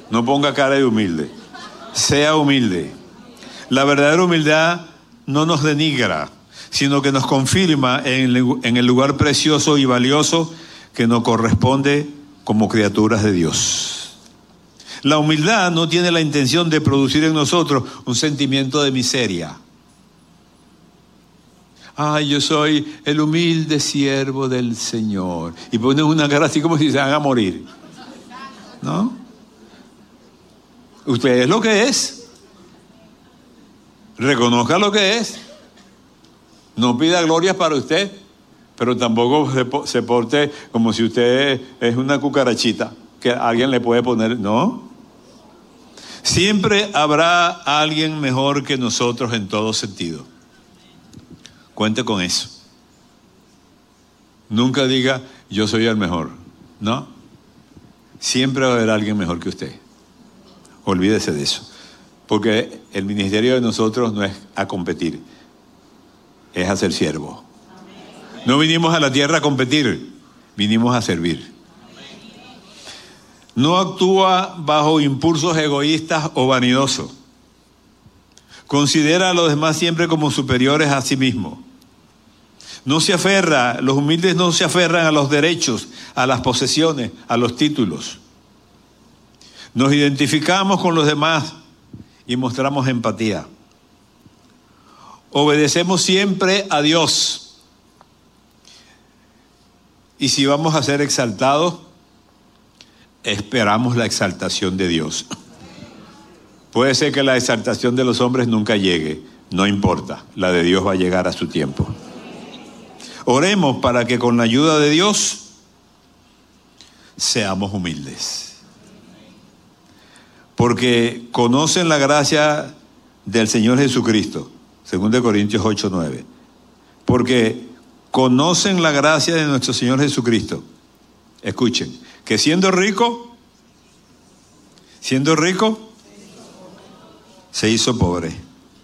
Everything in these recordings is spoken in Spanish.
No ponga cara de humilde. Sea humilde. La verdadera humildad no nos denigra, sino que nos confirma en el lugar precioso y valioso que nos corresponde como criaturas de Dios. La humildad no tiene la intención de producir en nosotros un sentimiento de miseria. Ay, yo soy el humilde siervo del Señor. Y ponen una cara así como si se van a morir. ¿No? Usted es lo que es. Reconozca lo que es. No pida glorias para usted, pero tampoco se porte como si usted es una cucarachita que alguien le puede poner. No. Siempre habrá alguien mejor que nosotros en todo sentido. Cuente con eso. Nunca diga, yo soy el mejor. No. Siempre va a haber alguien mejor que usted. Olvídese de eso. Porque el ministerio de nosotros no es a competir, es a ser siervo. No vinimos a la tierra a competir, vinimos a servir. No actúa bajo impulsos egoístas o vanidosos. Considera a los demás siempre como superiores a sí mismo. No se aferra, los humildes no se aferran a los derechos, a las posesiones, a los títulos. Nos identificamos con los demás y mostramos empatía. Obedecemos siempre a Dios. Y si vamos a ser exaltados, esperamos la exaltación de Dios. Puede ser que la exaltación de los hombres nunca llegue, no importa, la de Dios va a llegar a su tiempo. Oremos para que con la ayuda de Dios seamos humildes. Porque conocen la gracia del Señor Jesucristo, 2 Corintios 8:9. Porque conocen la gracia de nuestro Señor Jesucristo. Escuchen, que siendo rico, se hizo pobre.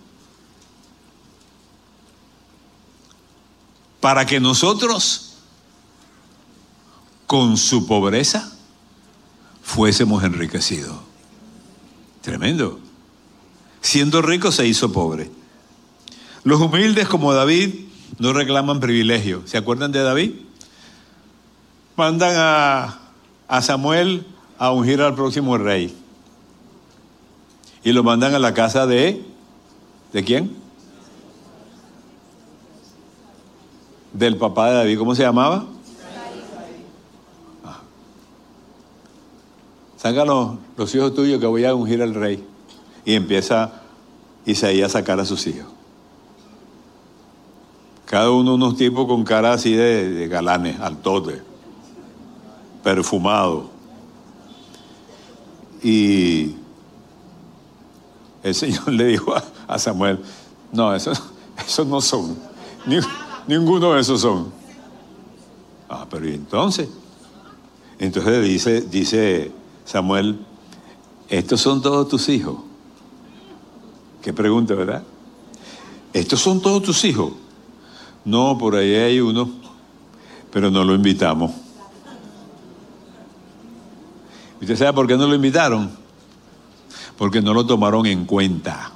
Para que nosotros, con su pobreza, fuésemos enriquecidos. Tremendo. Siendo rico se hizo pobre. Los humildes como David no reclaman privilegio. ¿Se acuerdan de David? Mandan a Samuel a ungir al próximo rey. Y lo mandan a la casa ¿de quién? Del papá de David. ¿Cómo se llamaba? Sácanos los hijos tuyos que voy a ungir al rey. Y empieza Isaías a sacar a sus hijos. Cada uno unos tipos con cara así de galanes, altote, perfumado. Y el Señor le dijo a Samuel, no, esos no son, ninguno de esos son. Pero ¿y entonces? Entonces dice Samuel, estos son todos tus hijos. Qué pregunta, ¿verdad? ¿Estos son todos tus hijos? No, por ahí hay uno, pero no lo invitamos. ¿Usted sabe por qué no lo invitaron? Porque no lo tomaron en cuenta.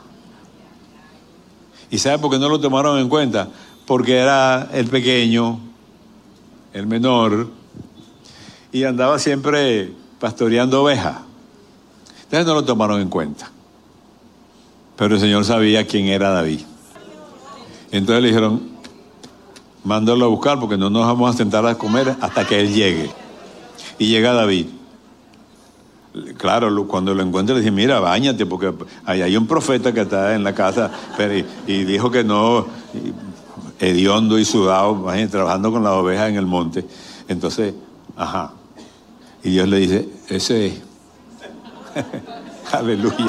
¿Y sabe por qué no lo tomaron en cuenta? Porque era el pequeño, el menor, y andaba siempre pastoreando ovejas. Entonces no lo tomaron en cuenta. Pero el Señor sabía quién era David. Entonces le dijeron, mándalo a buscar porque no nos vamos a sentar a comer hasta que él llegue. Y llega David. Claro, cuando lo encuentra le dice, mira, báñate porque ahí hay un profeta que está en la casa y dijo que no, hediondo y sudado, trabajando con las ovejas en el monte. Entonces, y Dios le dice, ese es. Aleluya.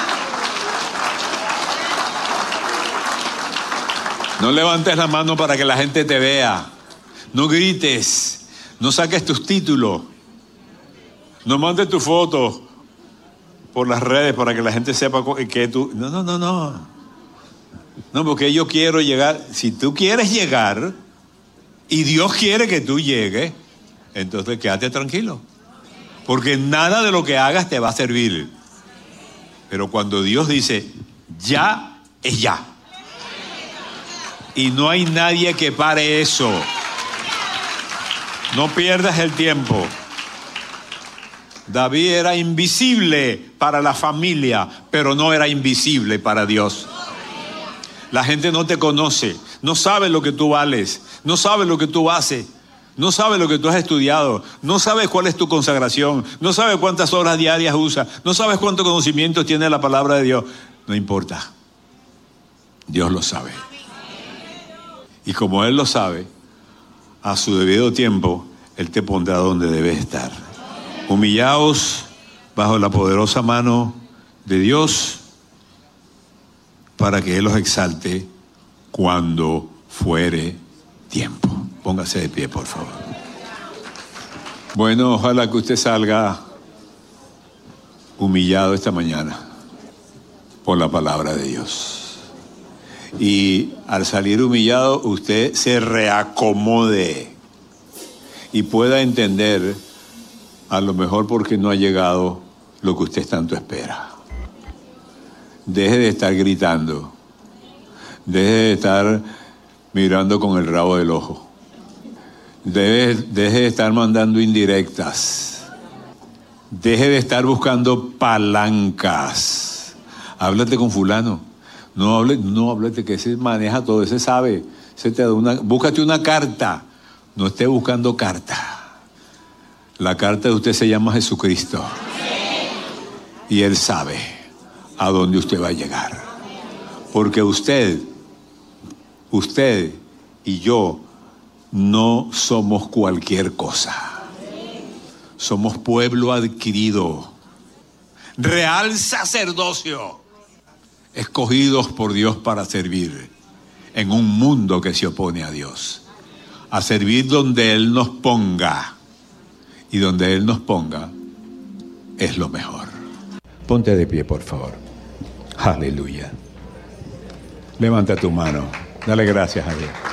No levantes la mano para que la gente te vea. No grites. No saques tus títulos. No mandes tu foto por las redes para que la gente sepa que tú... No. No, porque yo quiero llegar. Si tú quieres llegar y Dios quiere que tú llegues, entonces quédate tranquilo. porque nada de lo que hagas te va a servir. Pero cuando Dios dice, ya, es ya. Y no hay nadie que pare eso. No pierdas el tiempo. David era invisible para la familia, pero no era invisible para Dios. La gente no te conoce, no sabe lo que tú vales, no sabe lo que tú haces, no sabe lo que tú has estudiado, no sabes cuál es tu consagración, no sabes cuántas horas diarias usas, no sabes cuántos conocimientos tiene la palabra de Dios. No importa, Dios lo sabe. Y como Él lo sabe, a su debido tiempo, Él te pondrá donde debes estar. Humillaos bajo la poderosa mano de Dios para que Él los exalte cuando fuere tiempo. Póngase de pie, por favor. Bueno, ojalá que usted salga humillado esta mañana por la palabra de Dios. Y al salir humillado, usted se reacomode y pueda entender, a lo mejor porque no ha llegado lo que usted tanto espera. Deje de estar gritando. Deje de estar mirando con el rabo del ojo. Deje de estar mandando indirectas. Deje de estar buscando palancas. Háblate con fulano. No háblate que ese maneja todo, ese sabe. Ese te da búscate una carta. No esté buscando carta. La carta de usted se llama Jesucristo. Y Él sabe a dónde usted va a llegar. Porque usted y yo no somos cualquier cosa. Somos pueblo adquirido, real sacerdocio, escogidos por Dios para servir en un mundo que se opone a Dios. A servir donde Él nos ponga. Y donde Él nos ponga es lo mejor. Ponte de pie, por favor. Aleluya. Levanta tu mano. Dale gracias a Dios.